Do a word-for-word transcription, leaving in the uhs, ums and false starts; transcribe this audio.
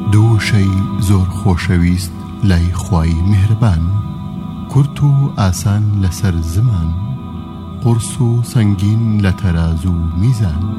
دوو شەی زۆر خۆشەویست لای خوای میهرەبان، کورت و ئاسان لەسەر زمان، قورس و سەنگین لە تەراز و میزان.